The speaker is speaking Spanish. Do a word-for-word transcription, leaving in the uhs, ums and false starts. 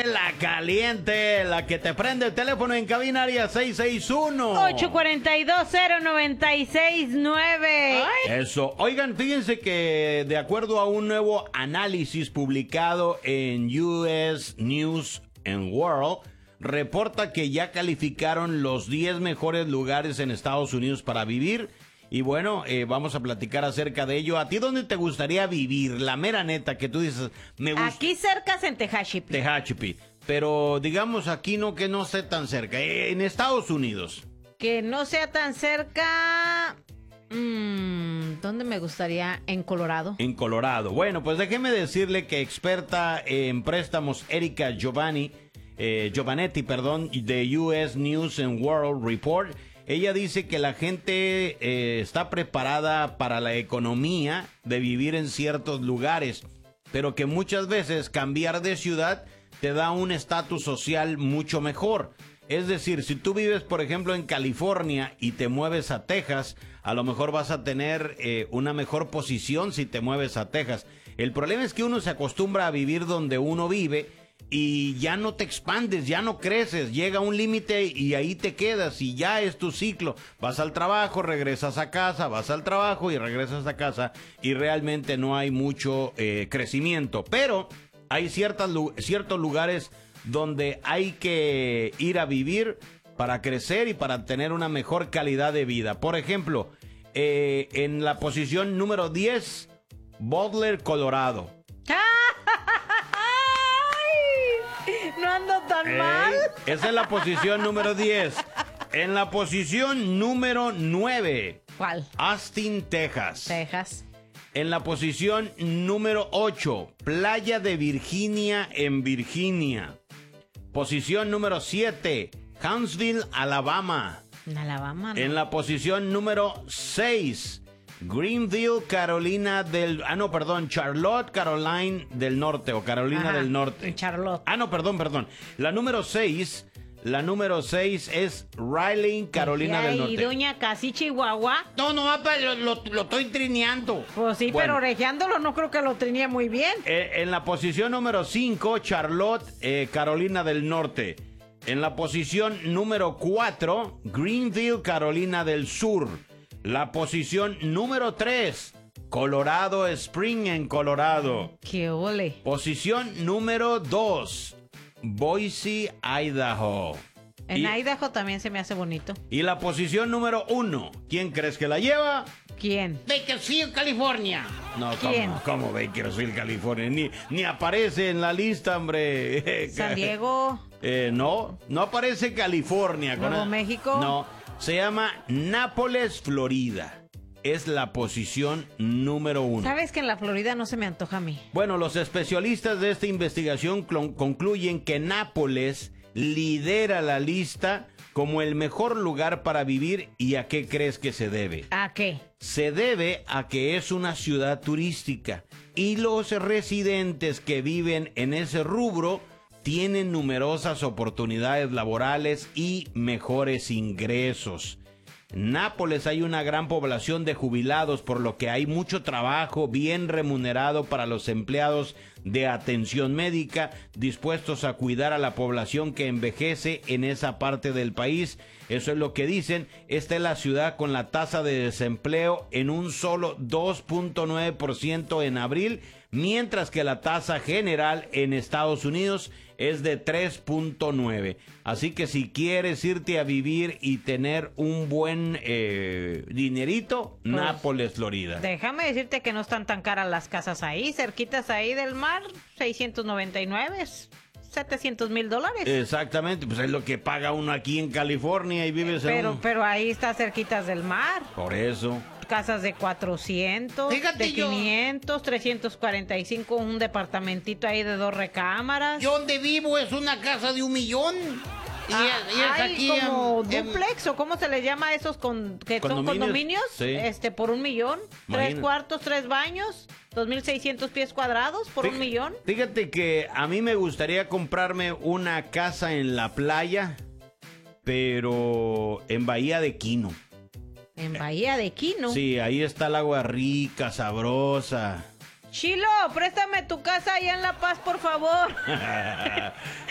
la caliente, la que te prende el teléfono en cabina área seis seis uno. ocho cuatro dos, cero nueve seis nueve. Eso. Oigan, fíjense que de acuerdo a un nuevo análisis publicado en U S News and World, reporta que ya calificaron los diez mejores lugares en Estados Unidos para vivir. Y bueno, eh, vamos a platicar acerca de ello. ¿A ti dónde te gustaría vivir? La mera neta que tú dices, me gusta. Aquí cerca en Tehachapi. Tehachapi. Pero digamos aquí no, que no esté tan cerca. Eh, en Estados Unidos. Que no sea tan cerca. Mmm, ¿dónde me gustaría? En Colorado. En Colorado. Bueno, pues déjeme decirle que experta en préstamos Erika Giovanni, eh, Giovanetti, perdón, de U S News and World Report. Ella dice que la gente eh, está preparada para la economía de vivir en ciertos lugares, pero que muchas veces cambiar de ciudad te da un estatus social mucho mejor. Es decir, si tú vives, por ejemplo, en California y te mueves a Texas, a lo mejor vas a tener eh, una mejor posición si te mueves a Texas. El problema es que uno se acostumbra a vivir donde uno vive y ya no te expandes, ya no creces, llega un límite y ahí te quedas y ya es tu ciclo. Vas al trabajo, regresas a casa, vas al trabajo y regresas a casa y realmente no hay mucho eh, crecimiento. Pero hay ciertas, ciertos lugares donde hay que ir a vivir para crecer y para tener una mejor calidad de vida. Por ejemplo, eh, en la posición número diez, Boulder, Colorado. No ando tan Ey, mal. Esa es la posición número diez. En la posición número nueve. ¿Cuál? Austin, Texas. Texas. En la posición número ocho. Playa de Virginia en Virginia. Posición número siete. Huntsville, Alabama. En Alabama, ¿no? En la posición número seis. Greenville, Carolina del... Ah, no, perdón, Charlotte, Carolina del Norte o Carolina Ajá, del Norte. en Charlotte. Ah, no, perdón, perdón. La número seis, la número seis es Raleigh, Carolina y del Norte. ¿Y doña Casi, Chihuahua? No, no, apa, lo, lo, lo estoy trineando. Pues sí, Bueno, pero orejeándolo no creo que lo tenía muy bien. eh, en la posición número cinco, Charlotte, eh, Carolina del Norte. En la posición número cuatro, Greenville, Carolina del Sur. La posición número tres, Colorado Spring en Colorado. ¡Qué ole! Posición número dos, Boise, Idaho. En y, Idaho también se me hace bonito. y la posición número uno, ¿quién crees que la lleva? ¿Quién? Bakersfield, California. No, ¿Quién? ¿cómo, cómo Bakersfield, California? Ni, ni aparece en la lista, hombre. San Diego. Eh, no, no aparece California. Nuevo el, México. No, se llama Nápoles, Florida. Es la posición número uno. ¿Sabes que en la Florida no se me antoja a mí? Bueno, los especialistas de esta investigación concluyen que Nápoles lidera la lista como el mejor lugar para vivir. ¿Y a qué crees que se debe? ¿A qué? Se debe a que es una ciudad turística y los residentes que viven en ese rubro tienen numerosas oportunidades laborales y mejores ingresos. En Nápoles hay una gran población de jubilados, por lo que hay mucho trabajo bien remunerado para los empleados de atención médica, dispuestos a cuidar a la población que envejece en esa parte del país. Eso es lo que dicen. Esta es la ciudad con la tasa de desempleo en un solo dos punto nueve por ciento en abril, mientras que la tasa general en Estados Unidos es de tres punto nueve. Así que si quieres irte a vivir y tener un buen eh, dinerito, pues, Nápoles, Florida. Déjame decirte que no están tan caras las casas ahí, cerquitas ahí del mar, seiscientos noventa y nueve, setecientos mil dólares. Exactamente, pues es lo que paga uno aquí en California y vives pero, en un... Pero ahí está cerquitas del mar. Por eso. Casas de cuatrocientos, Fíjate, de quinientos, yo... trescientos cuarenta y cinco, un departamentito ahí de dos recámaras. Yo donde vivo es una casa de un millón. Y, ah, es, y es hay aquí como en, duplex, o cómo se les llama a esos con, que son condominios, sí. este por un millón, Imagina. tres cuartos, tres baños, dos mil seiscientos pies cuadrados por fíjate, un millón. Fíjate que a mí me gustaría comprarme una casa en la playa, pero en Bahía de Quino. En Bahía de Quino. Sí, ahí está el agua rica, sabrosa. Chilo, préstame tu casa allá en La Paz, por favor.